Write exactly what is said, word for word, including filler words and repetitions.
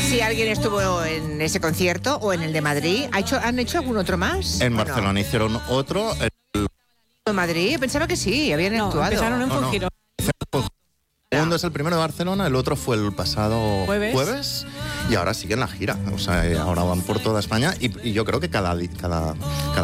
si alguien estuvo en ese concierto o en el de Madrid. ¿Ha hecho, ¿Han hecho algún otro más? En Barcelona no? hicieron otro. ¿En Madrid? Pensaba que sí, habían no, actuado. Empezaron en No, no. Fuengirola. El segundo es el primero de Barcelona, el otro fue el pasado ¿Jueves? jueves y ahora siguen la gira. O sea, ahora van por toda España y, y yo creo que cada, cada, cada